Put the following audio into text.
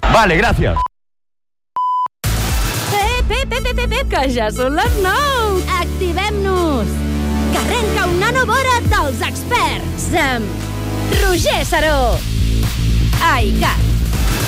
Vale, gracias. Que ja són les 9. Activem-nos. Que arrenca un nanovora dels experts amb Roger Saró. Ai, Cat.